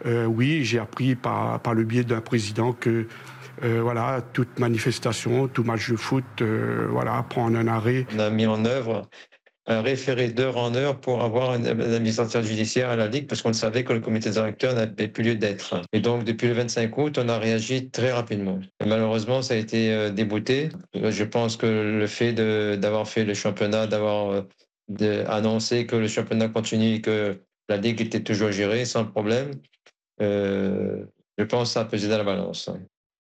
oui, j'ai appris par le biais d'un président que voilà, toute manifestation, tout match de foot, voilà, prend un arrêt. On a mis en œuvre un référé d'heure en heure pour avoir un administrateur judiciaire à la Ligue parce qu'on savait que le comité directeur n'avait plus lieu d'être. Et donc, depuis le 25 août, on a réagi très rapidement. Et malheureusement, ça a été débouté. Je pense que le fait d'avoir fait le championnat, d'avoir annoncé que le championnat continue et que la Ligue était toujours gérée sans problème, je pense que ça a pesé dans la balance.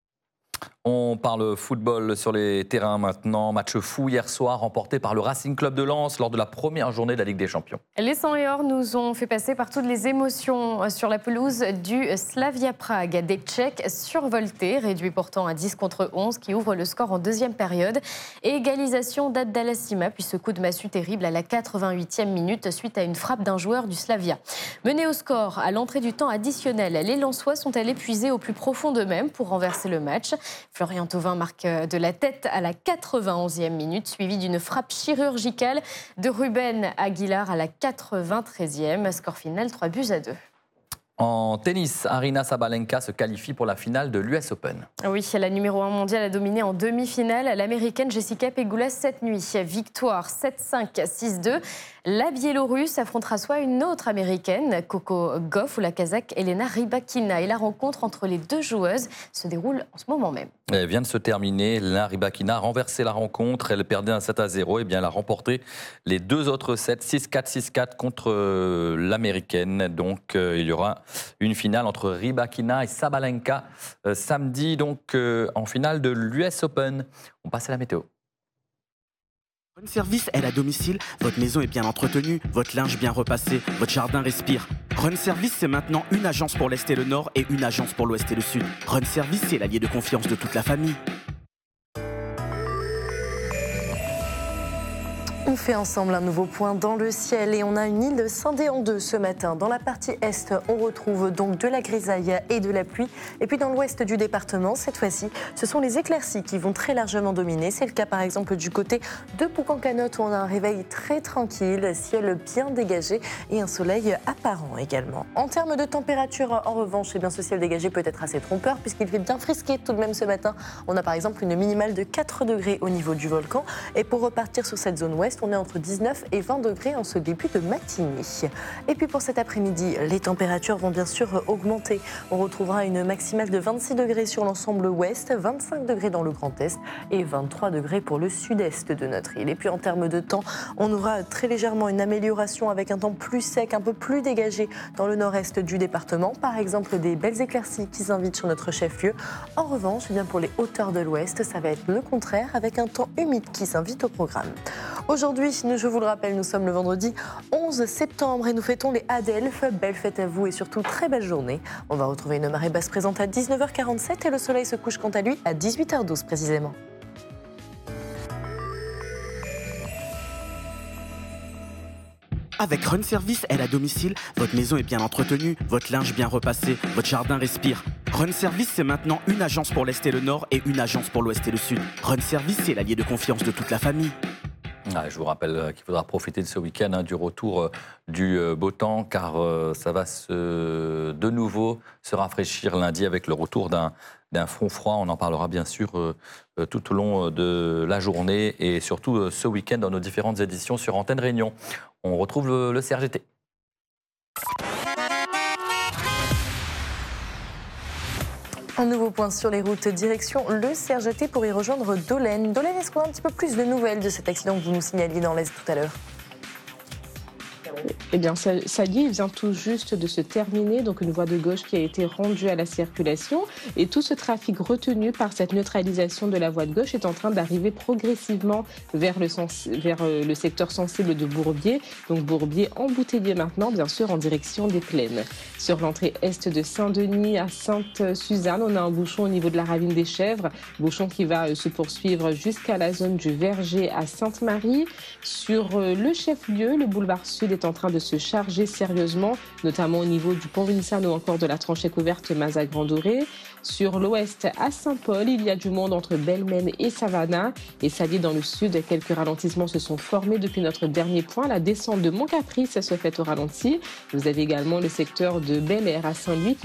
On parle football sur les terrains maintenant. Match fou hier soir remporté par le Racing Club de Lens lors de la première journée de la Ligue des Champions. Les 100 et or nous ont fait passer par toutes les émotions sur la pelouse du Slavia Prague. Des Tchèques survoltés, réduits pourtant à 10 contre 11, qui ouvrent le score en deuxième période. Et égalisation d'Abdallah, puis ce coup de massue terrible à la 88e minute suite à une frappe d'un joueur du Slavia. Menés au score à l'entrée du temps additionnel, les Lensois sont allés puiser au plus profond d'eux-mêmes pour renverser le match. Florian Thauvin marque de la tête à la 91e minute, suivi d'une frappe chirurgicale de Ruben Aguilar à la 93e. Score final 3-2. En tennis, Aryna Sabalenka se qualifie pour la finale de l'US Open. Oui, la numéro 1 mondiale a dominé en demi-finale l'américaine Jessica Pegula cette nuit. Victoire 7-5, 6-2. La Biélorusse affrontera soit une autre américaine, Coco Gauff, ou la Kazakh Elena Rybakina. Et la rencontre entre les deux joueuses se déroule en ce moment même. Elle vient de se terminer. Elena Rybakina a renversé la rencontre. Elle perdait un 7-0. Et bien, elle a remporté les deux autres sets, 6-4, 6-4 contre l'américaine. Donc, il y aura une finale entre Rybakina et Sabalenka samedi, donc en finale de l'US Open. On passe à la météo. Run Service aide à domicile, votre maison est bien entretenue, votre linge bien repassé, votre jardin respire. Run Service, c'est maintenant une agence pour l'Est et le Nord et une agence pour l'Ouest et le Sud. Run Service, c'est l'allié de confiance de toute la famille. On fait ensemble un nouveau point dans le ciel et on a une île scindée en deux ce matin. Dans la partie est, on retrouve donc de la grisaille et de la pluie. Et puis dans l'ouest du département, cette fois-ci, ce sont les éclaircies qui vont très largement dominer. C'est le cas par exemple du côté de Boucan-Canotte où on a un réveil très tranquille, ciel bien dégagé et un soleil apparent également. En termes de température, en revanche, eh bien, ce ciel dégagé peut être assez trompeur puisqu'il fait bien frisquer tout de même ce matin. On a par exemple une minimale de 4 degrés au niveau du volcan. Et pour repartir sur cette zone ouest, on est entre 19 et 20 degrés en ce début de matinée. Et puis pour cet après-midi, les températures vont bien sûr augmenter. On retrouvera une maximale de 26 degrés sur l'ensemble ouest, 25 degrés dans le Grand Est et 23 degrés pour le sud-est de notre île. Et puis en termes de temps, on aura très légèrement une amélioration avec un temps plus sec, un peu plus dégagé dans le nord-est du département. Par exemple, des belles éclaircies qui s'invitent sur notre chef-lieu. En revanche, eh bien pour les hauteurs de l'ouest, ça va être le contraire avec un temps humide qui s'invite au programme. Aujourd'hui, je vous le rappelle, nous sommes le vendredi 11 septembre et nous fêtons les Adelphes. Belle fête à vous et surtout très belle journée. On va retrouver une marée basse présente à 19h47 et le soleil se couche quant à lui à 18h12 précisément. Avec Run Service, aide à domicile, votre maison est bien entretenue, votre linge bien repassé, votre jardin respire. Run Service, c'est maintenant une agence pour l'Est et le Nord et une agence pour l'Ouest et le Sud. Run Service, c'est l'allié de confiance de toute la famille. Je vous rappelle qu'il faudra profiter de ce week-end du retour du beau temps car ça va de nouveau se rafraîchir lundi avec le retour d'un front froid. On en parlera bien sûr tout au long de la journée et surtout ce week-end dans nos différentes éditions sur Antenne Réunion. On retrouve le CRGT. Un nouveau point sur les routes, direction le CRGT pour y rejoindre Dolène. Dolène, est-ce qu'on a un petit peu plus de nouvelles de cet accident que vous nous signaliez dans l'Est tout à l'heure ? Eh bien, ça y est, il vient tout juste de se terminer, donc une voie de gauche qui a été rendue à la circulation. Et tout ce trafic retenu par cette neutralisation de la voie de gauche est en train d'arriver progressivement vers le secteur sensible de Bourbier. Donc Bourbier embouteillé maintenant, bien sûr, en direction des Plaines. Sur l'entrée est de Saint-Denis à Sainte-Suzanne, on a un bouchon au niveau de la ravine des Chèvres, bouchon qui va se poursuivre jusqu'à la zone du Verger à Sainte-Marie. Sur le chef-lieu, le boulevard Sud est en train de se charger sérieusement, notamment au niveau du pont Vincennes ou encore de la tranchée couverte Mazac-Grand-Doré. Sur l'ouest, à Saint-Paul, il y a du monde entre Belmen et Savannah. Et ça dit dans le sud, quelques ralentissements se sont formés depuis notre dernier point. La descente de Mont-Caprice se fait au ralenti. Vous avez également le secteur de Bel-Air à Saint-Louis